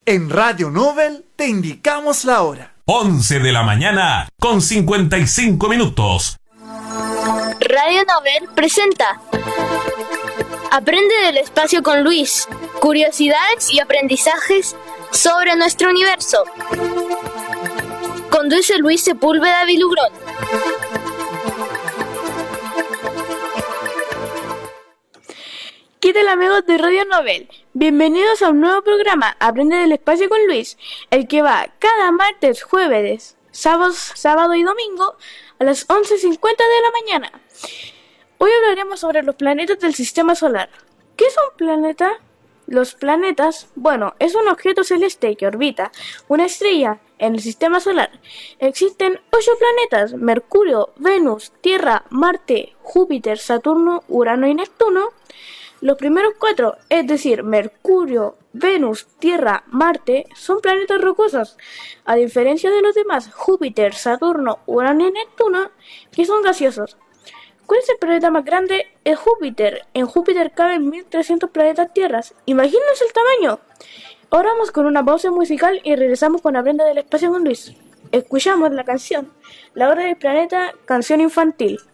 En Radio Nobel te indicamos la hora. 11 de la mañana con 55 minutos. Radio Nobel presenta Aprende del espacio con Luis. Curiosidades y aprendizajes sobre nuestro universo. Conduce Luis Sepúlveda Vilugrón. ¿Qué tal, amigos de Radio Nobel? Bienvenidos a un nuevo programa, Aprende del espacio con Luis, el que va cada martes, jueves, sábado y domingo a las 11:50 de la mañana. Hoy hablaremos sobre los planetas del sistema solar. ¿Qué es un planeta? Los planetas, es un objeto celeste que orbita una estrella en el sistema solar. Existen 8 planetas: Mercurio, Venus, Tierra, Marte, Júpiter, Saturno, Urano y Neptuno. Los primeros 4, es decir, Mercurio, Venus, Tierra, Marte, son planetas rocosos, a diferencia de los demás, Júpiter, Saturno, Urano y Neptuno, que son gaseosos. ¿Cuál es el planeta más grande? Es Júpiter. En Júpiter caben 1300 planetas tierras. Imagínense el tamaño. Ahora vamos con una pausa musical y regresamos con Aprende del espacio con Luis. Escuchamos la canción La Hora del Planeta, canción infantil.